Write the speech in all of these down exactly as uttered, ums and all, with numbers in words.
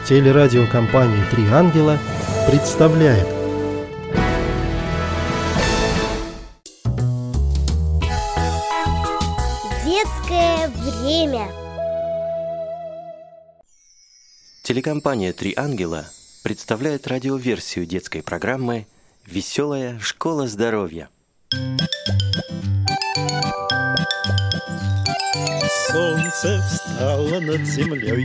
Телерадиокомпания «Три ангела» представляет. Детское время. Телекомпания «Три ангела» представляет радиоверсию детской программы «Веселая школа здоровья». Солнце встало над землей,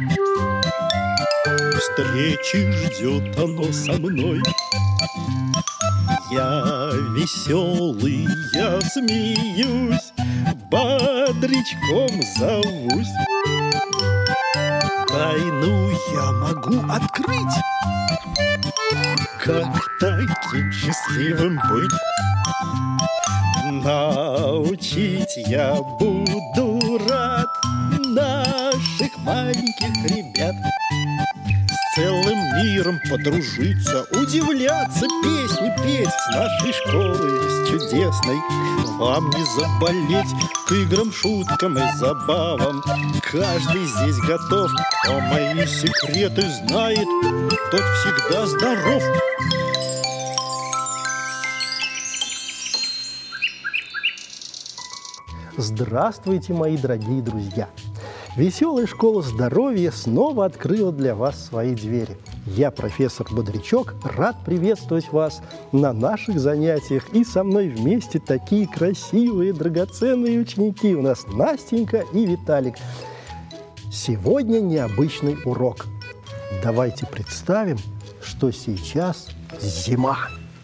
встречи ждет оно со мной. Я веселый, я смеюсь, бодрячком зовусь. Тайну я могу открыть, как таким счастливым быть. Научить я буду рад наших маленьких ребят. С целым миром подружиться, удивляться, песни петь с нашей школы, с чудесной. Вам не заболеть к играм, шуткам и забавам. Каждый здесь готов, кто мои секреты знает, тот всегда здоров. Здравствуйте, мои дорогие друзья! Веселая школа здоровья снова открыла для вас свои двери. Я, профессор Бодрячок, рад приветствовать вас на наших занятиях. И со мной вместе такие красивые, драгоценные ученики. У нас Настенька и Виталик. Сегодня необычный урок. Давайте представим, что сейчас зима.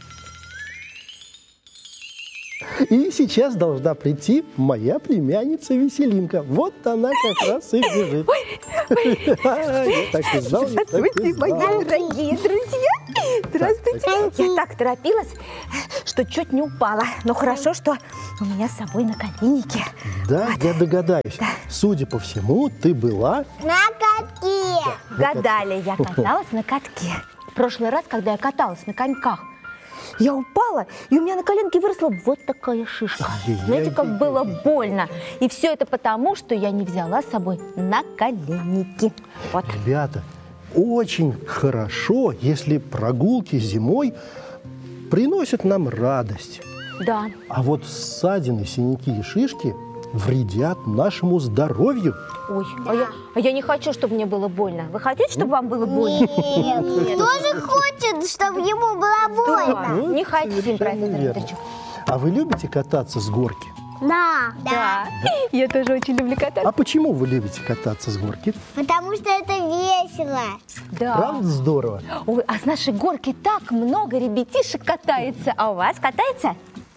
И сейчас должна прийти моя племянница Веселинка. Вот она как раз и бежит. Ой, ой. Я так и знал, я так и Здравствуйте, знал. мои дорогие друзья. Здравствуйте. Я так торопилась, что чуть не упала. Но хорошо, что у меня с собой наколенники. Да, Вот. я догадаюсь. Да. Судя по всему, ты была... На катке. Гадали, я каталась на катке. В прошлый раз, когда я каталась на коньках, я упала, и у меня на коленке выросла вот такая шишка. Ай-яй-яй. Знаете, как было больно. И все это потому, что я не взяла с собой наколенники. Вот. Ребята, очень хорошо, если прогулки зимой приносят нам радость. Да. А вот ссадины, синяки и шишки вредят нашему здоровью. Ой, а я, а я не хочу, чтобы мне было больно. Вы хотите, чтобы вам было больно? Нет. Кто же хочет, чтобы ему было больно? Ну, Не хотим, совершенно профессор верно. Бодрячок. А вы любите кататься с горки? Да. Да. Я тоже очень люблю кататься. А почему вы любите кататься с горки? Потому что это весело. Да. Правда здорово? Ой, а с нашей горки так много ребятишек катается. А у вас катается?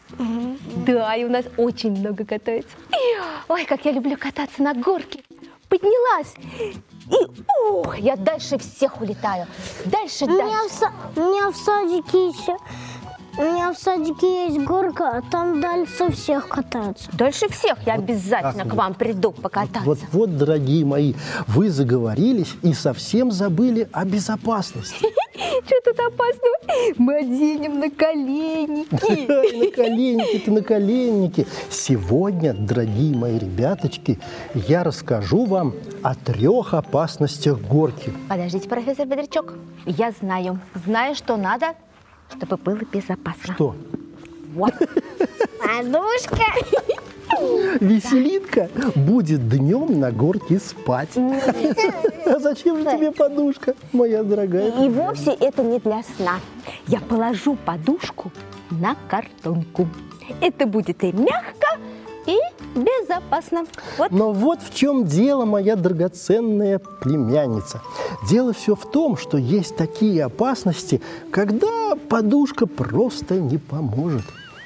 Да, и у нас очень много катается. Ой, как я люблю кататься на горке. Поднялась. И, ух, я дальше всех улетаю. Дальше, У меня, в дальше. са- у меня в садике еще, у меня в садике есть горка, а там дальше всех катаются. Дальше всех я обязательно так к вот. вам приду покататься. Вот, вот, дорогие мои, вы заговорились и совсем забыли о безопасности. Что тут опасного? Мы оденем наколенники. Наколенники-то, наколенники. Сегодня, дорогие мои ребяточки, я расскажу вам о трех опасностях горки. Подождите, профессор Бодрячок. Я знаю. Знаю, что надо, чтобы было безопасно. Что? Вот. Подушка. Веселинка будет днем на горке спать. А зачем же тебе подушка, моя дорогая? И вовсе это не для сна. Я положу подушку на картонку. Это будет и мягко, и безопасно. Вот. Но вот в чем дело, моя драгоценная племянница. Дело все в том, что есть такие опасности, когда подушка просто не поможет.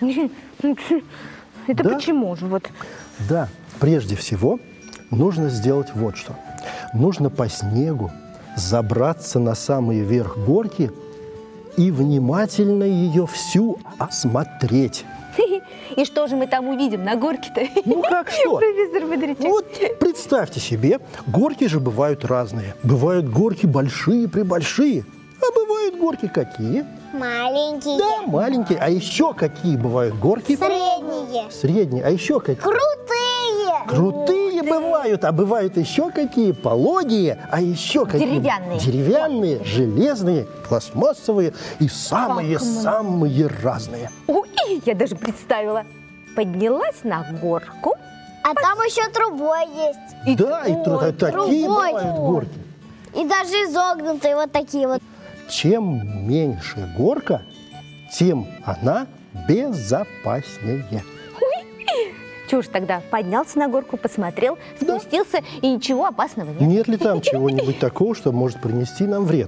Это Да? почему же? Вот. Да, прежде всего нужно сделать вот что. Нужно по снегу забраться на самый верх горки и внимательно ее всю осмотреть. И что же мы там увидим на горке-то? Ну как что? Профессор Бодрячок. Ну вот представьте себе, горки же бывают разные. Бывают горки большие-пребольшие, а бывают горки какие? Маленькие. Да, маленькие. А еще какие бывают горки? Средние. Средние. А еще какие? Крутые. Крутые бывают, а бывают еще какие пологие, а еще какие Деревянные. Деревянные, железные, пластмассовые и самые-самые разные. Ой, я даже представила. Поднялась на горку. А там еще трубой есть. И Да, и тру- ой, такие трубой. бывают горки. И даже изогнутые вот такие вот. Чем меньше горка, тем она безопаснее. Чего ж тогда? Поднялся на горку, посмотрел, спустился, и ничего опасного нет. Нет ли там чего-нибудь такого, что может принести нам вред?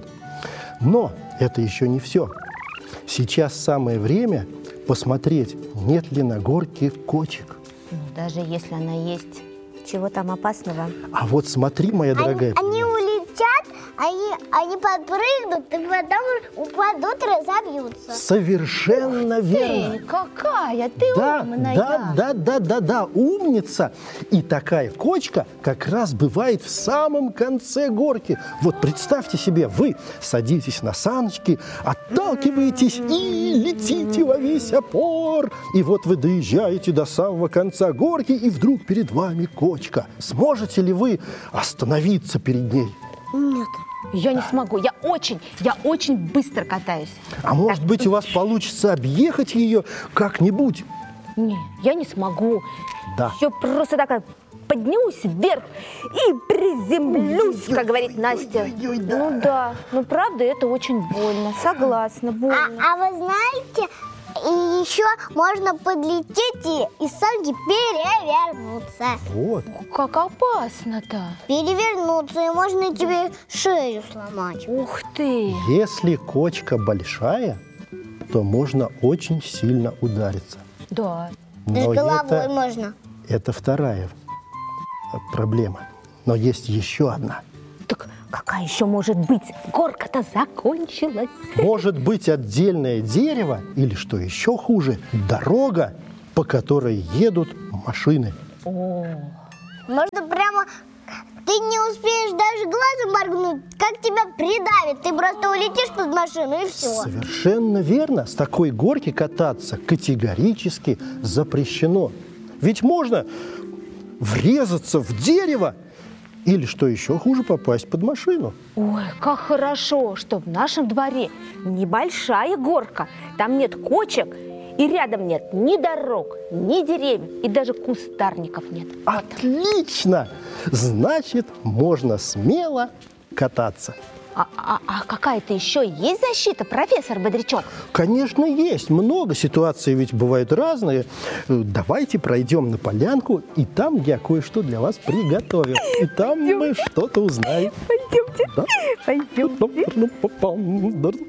Но это еще не все. Сейчас самое время посмотреть, нет ли на горке кочек. Ну, даже если она есть, чего там опасного? А вот смотри, моя дорогая. Они, они улетят, они, они подпрыгнут, и потом упадут и разобьются. Совершенно верно. Ты, какая ты Да, умная. да, да, да, да, да, умница. И такая кочка как раз бывает в самом конце горки. Вот представьте себе, вы садитесь на саночки, отталкиваетесь и летите во весь опор. И вот вы доезжаете до самого конца горки, и вдруг перед вами кочка. Сможете ли вы остановиться перед ней? Нет. Я не смогу, я очень, я очень быстро катаюсь. А может быть, у вас получится объехать ее как-нибудь? Не, я не смогу. Да. Еще просто так поднимусь вверх и приземлюсь, как говорит Настя. Ой-ой-ой, да. Ну да, ну правда, это очень больно, согласна, А, больно. а вы знаете, и еще можно подлететь и, и санки перевернуться. Вот. Как опасно-то. Перевернуться, и можно тебе шею сломать. Ух ты. Если кочка большая, то можно очень сильно удариться. Да. Да Но с головой это, можно. это вторая проблема. Но есть еще одна. Так какая еще может быть? Горка-то закончилась. Может быть отдельное дерево или, что еще хуже, дорога, по которой едут машины. О, Можно прямо... Ты не успеешь даже глазом моргнуть, как тебя придавит. Ты просто улетишь под машину, и все. Совершенно верно. С такой горки кататься категорически запрещено. Ведь можно врезаться в дерево или, что еще хуже, попасть под машину. ой, как хорошо, что в нашем дворе небольшая горка. Там нет кочек, и рядом нет ни дорог, ни деревьев, и даже кустарников нет. Отлично! Значит, можно смело кататься. А, а- а какая-то еще есть защита, профессор Бодрячок? Конечно, есть много ситуаций, ведь бывают разные. Э, Давайте пройдем на полянку, и там я кое-что для вас приготовил. И там мы что-то узнаем. Пойдемте, Да? пойдемте.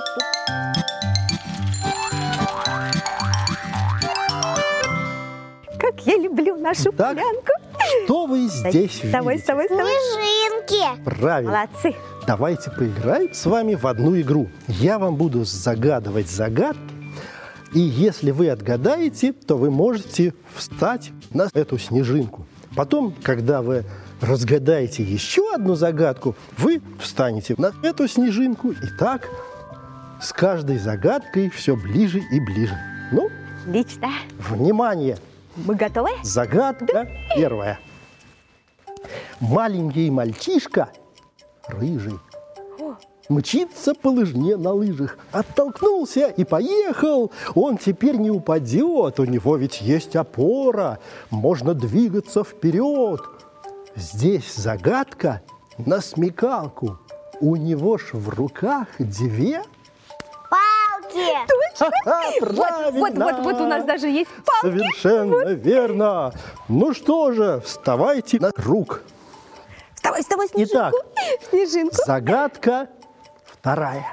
Как я люблю нашу Так. полянку. Что вы здесь Вставай, видите? вставай, вставай. Снежинки. Правильно. Молодцы. Давайте поиграем с вами в одну игру. Я вам буду загадывать загадки, и если вы отгадаете, то вы можете встать на эту снежинку. Потом, когда вы разгадаете еще одну загадку, вы встанете на эту снежинку, и так с каждой загадкой все ближе и ближе. Ну, Отлично. внимание! Мы готовы? Загадка первая. Маленький мальчишка, рыжий, мчится по лыжне на лыжах. Оттолкнулся и поехал. Он теперь не упадет, у него ведь есть опора. Можно двигаться вперед. Здесь загадка на смекалку. У него ж в руках две... Палки. Ха-ха, Вот, вот, вот, вот у нас даже есть палки. Совершенно верно. Ну что же, вставайте на круг. Вставай, вставай, Итак, снежинку. Снежинку. загадка вторая.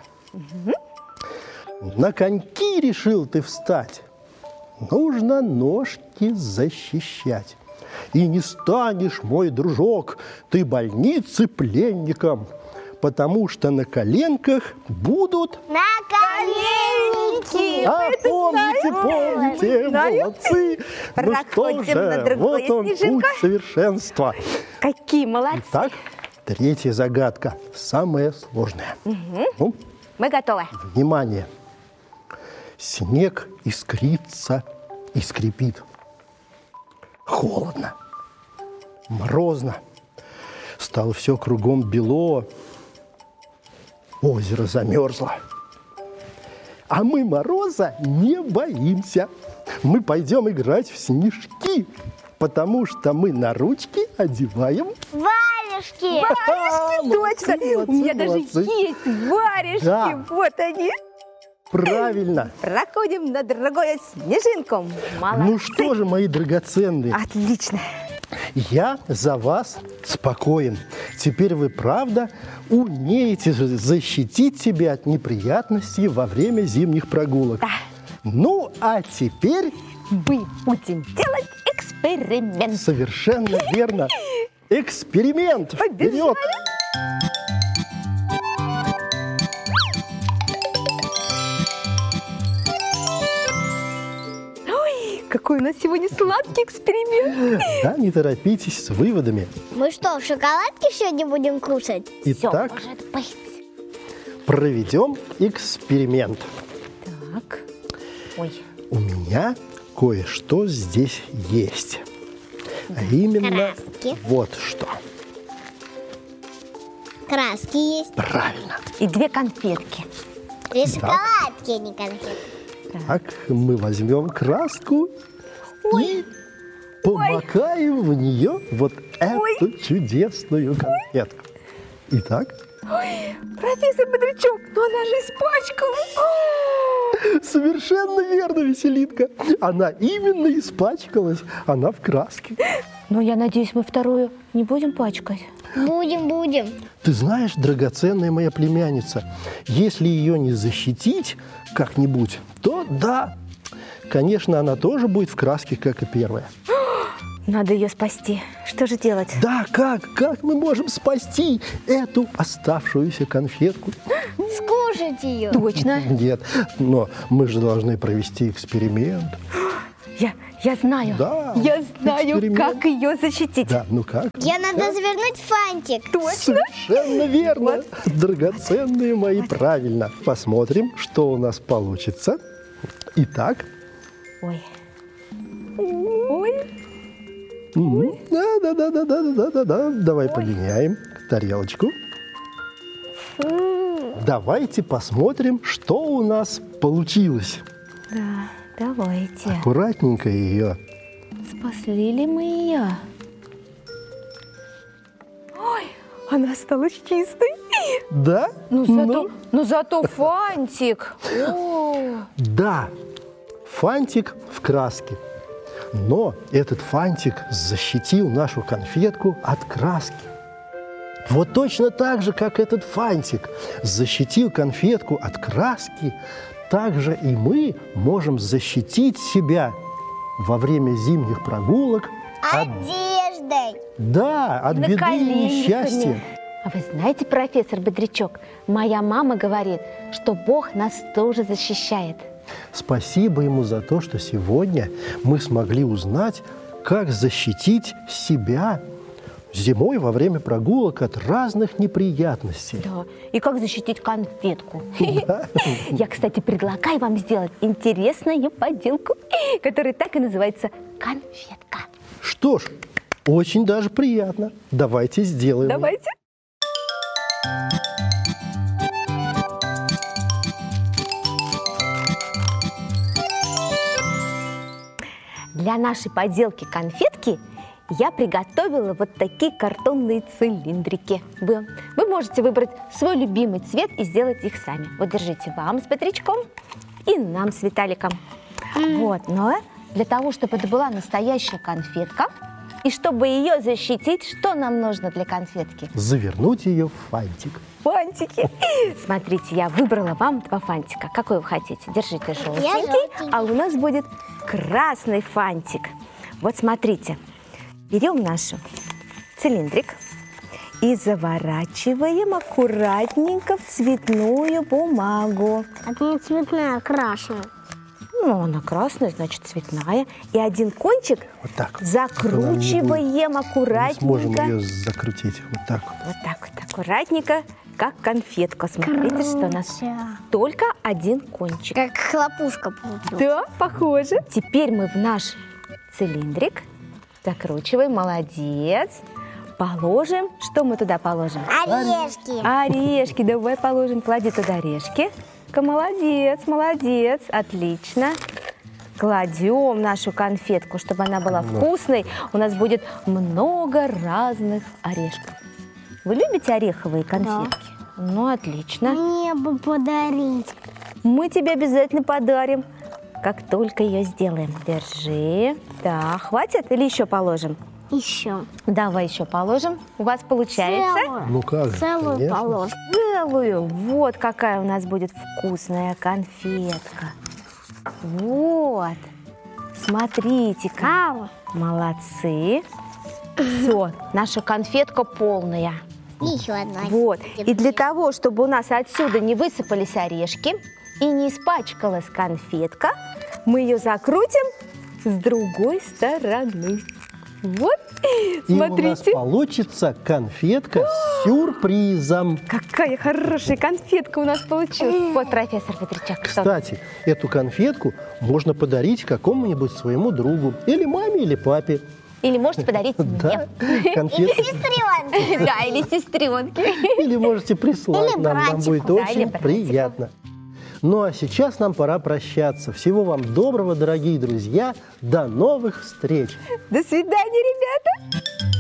На коньки решил ты встать. Нужно ножки защищать. И не станешь, мой дружок, ты больницы пленником, потому что на коленках будут... На коленники. А, помните, помните, Знаю. молодцы. Ну что Проходим на же, другое, вот он Снежинка. путь совершенства. Какие молодцы. Итак, третья загадка, самая сложная. Ну, Мы готовы. внимание. Снег искрится и скрипит. Холодно. морозно. Стало все кругом бело. Озеро замерзло. А мы мороза не боимся. Мы пойдем играть в снежки, потому что мы на ручки одеваем Варежки! Варежки, точно! молодцы, У меня молодцы. даже есть варежки. Да. Вот они. правильно. Проходим на другую снежинку. Молодцы. Ну что же, мои драгоценные, Отлично. я за вас спокоен. Теперь вы, правда, умеете же защитить себя от неприятностей во время зимних прогулок. Да. Ну, а теперь Мы будем делать эксперимент. совершенно верно. Эксперимент. Вперед! Ой, какой у нас сегодня сладкий эксперимент. Да, не торопитесь с выводами. Мы что, в шоколадке сегодня будем кушать? Итак, Всё, может быть. проведем эксперимент. Так. Ой. У меня кое-что здесь есть. А именно Краски. вот что. Краски есть. Правильно. И две конфетки. Две шоколадки, а не конфеты. Так, мы возьмем краску и помакаем в нее вот эту чудесную конфетку. Итак, Профессор Бодрячок, но она же испачкалась. совершенно верно, Веселинка. Она именно испачкалась. Она в краске. Но я надеюсь, мы вторую не будем пачкать. Будем, будем. Ты знаешь, драгоценная моя племянница, если ее не защитить как-нибудь, то да, конечно, она тоже будет в краске, как и первая. Надо ее спасти. Что же делать? Да, как? Как мы можем спасти эту оставшуюся конфетку? Скушать ее. Точно. Нет, но мы же должны провести эксперимент. Я, я знаю. Да, Я знаю, эксперимент. как ее защитить. Да, ну как? Я надо завернуть фантик. Совершенно верно. Драгоценные мои, правильно. Посмотрим, что у нас получится. Итак, Ой. Ой. мгм. да, да, да, да, да, да, да, да. Давай поменяем тарелочку. Давайте посмотрим, что у нас получилось. Да, давайте. Аккуратненько ее. Спасли ли мы ее? Ой, она стала чистой. Да? Ну зато, ну, зато фантик. О, Да, фантик в краске. Но этот фантик защитил нашу конфетку от краски. Вот точно так же, как этот фантик защитил конфетку от краски, так же и мы можем защитить себя во время зимних прогулок от, Одеждой. да, от беды и наколенниками. несчастья. А вы знаете, профессор Бодрячок, моя мама говорит, что Бог нас тоже защищает. Спасибо ему за то, что сегодня мы смогли узнать, как защитить себя зимой во время прогулок от разных неприятностей. Да. И как защитить конфетку. Я, кстати, предлагаю вам сделать интересную поделку, которая так и называется конфетка. Что ж, очень даже приятно. Давайте сделаем. Давайте. Для нашей поделки конфетки я приготовила вот такие картонные цилиндрики. Вы, вы можете выбрать свой любимый цвет и сделать их сами. Вот держите, вам с Петричком и нам с Виталиком. Вот, но для того, чтобы это была настоящая конфетка, и чтобы ее защитить, что нам нужно для конфетки? Завернуть ее в фантик. Фантики. Смотрите, я выбрала вам два фантика. Какой вы хотите? Держите желтенький, желтенький. а у нас будет красный фантик. Вот смотрите, берем наш цилиндрик и заворачиваем аккуратненько в цветную бумагу. Это не цветная, а красная. Ну, она красная, значит, цветная. И один кончик Вот так. закручиваем Мы сможем аккуратненько. ее закрутить вот так вот. Вот так вот, аккуратненько, как конфетка. Смотрите, что у нас только один кончик. Как хлопушка получилась. Да, похоже. Теперь мы в наш цилиндрик Закручиваем, молодец. Положим. Что мы туда положим? Орешки. Орешки. Давай положим. Клади туда орешки. Молодец, молодец. Отлично. Кладем нашу конфетку, чтобы она была вкусной. У нас будет много разных орешков. Вы любите ореховые конфетки? Да. Ну, отлично. Мне бы подарить. Мы тебе обязательно подарим, как только ее сделаем. Держи. Да, хватит или еще положим? Еще. Давай еще положим. У вас получается? Целую. Ну как же, Целую конечно. положь. Целую. Вот какая у нас будет вкусная конфетка. Вот. Смотрите-ка. Ау. Молодцы. Все, наша конфетка полная. Еще одна. Вот. И для того, чтобы у нас отсюда не высыпались орешки и не испачкалась конфетка, мы ее закрутим с другой стороны. Вот. И у нас Смотрите. получится конфетка с сюрпризом. Какая хорошая конфетка у нас получилась. Вот, профессор Петричак. что? Кстати, эту конфетку можно подарить какому-нибудь своему другу. Или маме, или папе. Или можете подарить Да, мне. конфетку. Сестренки. Да, или сестренке. Или можете прислать Или нам, нам братику. будет Да, или очень братику. приятно. Ну а сейчас нам пора прощаться. Всего вам доброго, дорогие друзья. До новых встреч. До свидания, ребята.